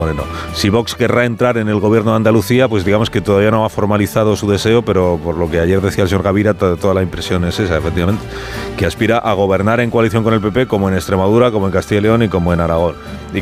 Bueno, si Vox querrá entrar en el gobierno de Andalucía, pues digamos que todavía no ha formalizado su deseo, pero por lo que ayer decía el señor Gavira, toda la impresión es esa, efectivamente, que aspira a gobernar en coalición con el PP, como en Extremadura, como en Castilla y León y como en Aragón.